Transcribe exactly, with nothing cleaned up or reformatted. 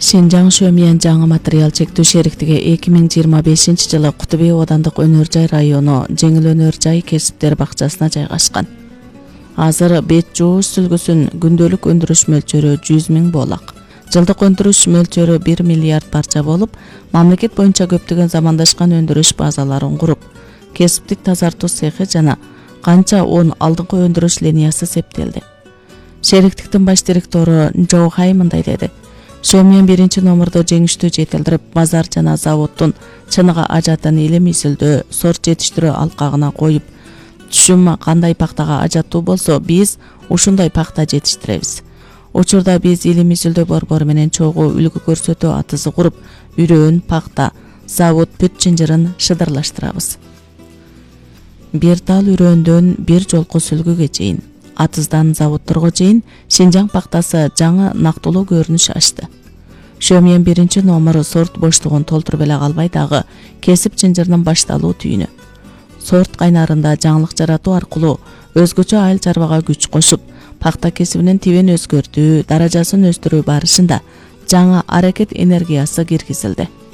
Шинжаң Шөмиян жаңы материал чектүү шериктиги эки миң жыйырма бешинчи жылы Кутубей оодандык өнөр жай району жеңил өнөр жай кесиптер бакчасына жайгашкан. Азыр бет жууш сүлгүсүн күндөлүк өндүрүш мөлчөрү жүз миң болак. Жылдык өндүрүш мөлчөрү бир миллиард парча болуп, мамлекет боюнча көптөгөн замандашкан өндүрүш базаларын куруп, кесиптик тазартуу цехи жана канча он алдыңкы өндүрүш линиясы септелди. Шериктиктин баш директору Джо Хай мындай деди: Шөмиян биринчи номурду жеңиштүү жетилдирип, базар жана заводдун чыныга ажатын илим изилдөө, сорт жетиштирүү алкагына коюп, түшүм кандай пактага ажаттуу болсо, биз ушундай пакта жетиштиребиз. Учурда биз илим изилдөө борбору менен чогуу үлгү көрсөтүү атызы куруп, үрөөн, пакта, завод бүт чынжырын шыдырлаштырабыз. Бир дал үрөөндөн бир жолку сүлгүгө чейин, атыздан заводторго чейин Шинжаң пактасы жаңы нактылуу көрүнүш ачты. Шөмиян биринчи номуру сорт боштугун толтуруп эле калбай дагы кесип чынжырынын башталуу түйүнү. Сорт кайнарында жаңылык жаратуу аркылуу өзгөчө айыл чарбага күч кошуп, пакта кесибинин тибин өзгөртүү, даражасын өстүрүү барышында жаңы аракет энергиясы киргизилди.